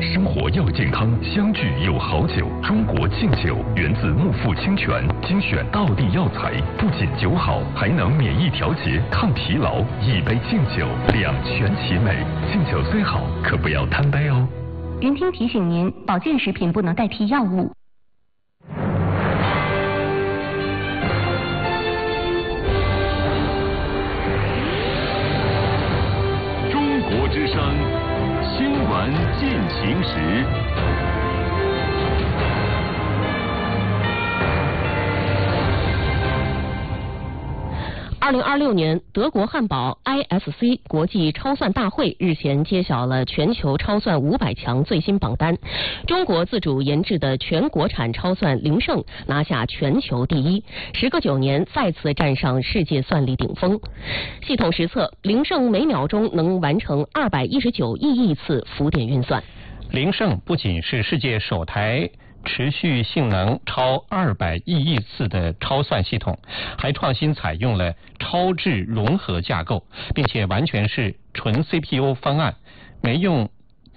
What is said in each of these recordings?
生活要健康，相聚有好酒。中国敬酒源自木富清泉，精选道地药材，不仅酒好，还能免疫调节、抗疲劳。一杯敬酒，两全其美。敬酒虽好，可不要贪杯哦。 云听提醒您，保健食品不能代替药物。 中国之声新闻进行时。 2026年德国汉堡 ISC 国际超算大会日前揭晓了全球超算500强最新榜单，中国自主研制的全国产超算灵胜拿下全球第一，时隔9年再次站上世界算力顶峰。系统实测，灵胜每秒钟能完成219亿次浮点运算。 灵胜不仅是世界首台持续性能超200亿次的超算系统，还创新采用了超智融合架构，并且完全是纯 CPU 方案，没用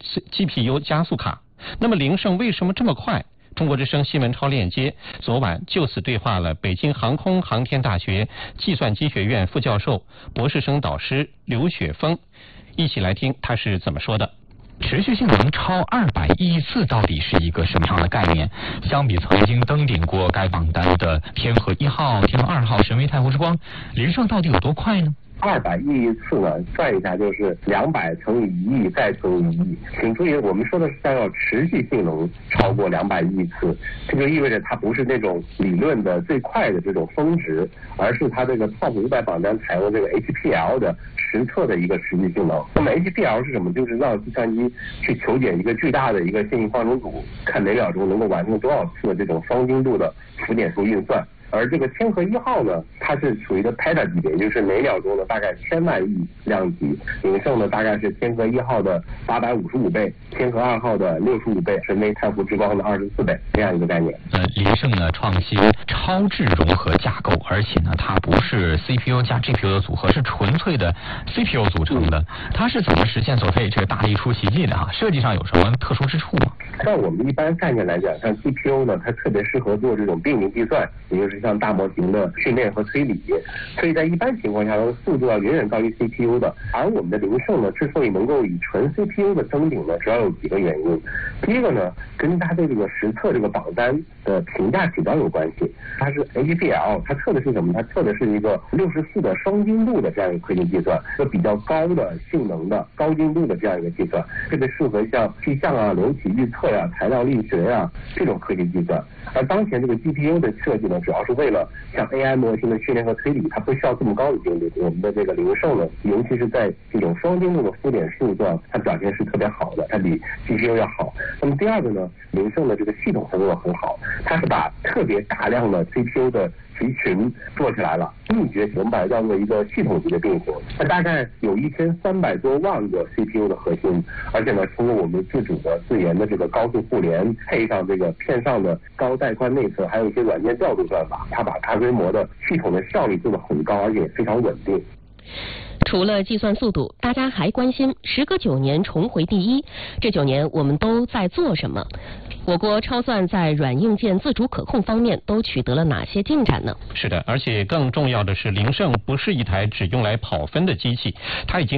GPU 加速卡。那么灵胜为什么这么快？中国之声新闻超链接昨晚就此对话了北京航空航天大学计算机学院副教授、博士生导师刘雪峰，一起来听他是怎么说的。 持续性能超200亿次到底是一个什么样的概念？相比曾经登顶过该榜单的天河1号、天河2号、神威太湖之光，灵胜到底有多快呢 ？200亿次呢，算一下就是200乘以1亿再乘以1亿。请注意，我们说的是要持续性能超过200亿次，这就意味着它不是那种理论的最快的这种峰值，而是它这个 TOP 500榜单采用这个 HPL 的实测的一个持续性能。那么 HPL 是什么？就是让计算机去求解一个巨大的一个线性方程组，看每秒钟能够完成多少次的这种双精度的浮点数运算。而这个天河1号呢，它是属于的 peta 级别，也就是每秒钟的大概1000万亿量级。灵胜呢大概是天河1号的855倍，天河2号的65倍，神威太湖之光的24倍，这样一个概念。 灵胜呢创新超智融合架构，而且呢它不是 CPU 加 GPU 的组合，是纯粹的 CPU 组成的。它是怎么实现所谓这个大力出奇迹的哈？设计上有什么特殊之处吗？ 像我们一般概念来讲，像 GPU 呢，它特别适合做这种并行计算，也就是像大模型的训练和推理，所以在一般情况下，它的速度要远远高于 CPU 的。而我们的灵胜呢，之所以能够以纯 CPU 的登顶呢，主要有几个原因。第一个呢，跟它对这个实测这个榜单的评价指标有关系。它是 HPL， 它测的是什么？它测的是一个64的双精度的这样一个科学计算，一个比较高的性能的高精度的这样一个计算，特别适合像气象啊、流体预测呀、材料力学呀这种科学计算。而当前这个 GPU 的设计呢，主要是为了像 AI 模型的训练和推理，它不需要这么高的精度。我们的这个灵胜呢，尤其是在这种双精度的浮点数上，它表现是特别好的，它比 GPU 要好。那么第二个呢，灵胜的这个系统工作很好，它是把特别大量的 CPU 的集群做起来了，秘诀我们把它叫做一个系统级的并行。它大概有1300多万个 CPU 的核心，而且呢，通过我们自主的自研的这个高速互联，配上这个片上的高带宽内测，还有一些软件调度算法，它把大规模的系统的效率做得很高，而且非常稳定。 除了计算速度，大家还关心时隔9年重回第一，这9年我们都在做什么？我国超算在软硬件自主可控方面都取得了哪些进展呢？ 是的，而且更重要的是，灵胜不是一台只用来跑分的机器，它已经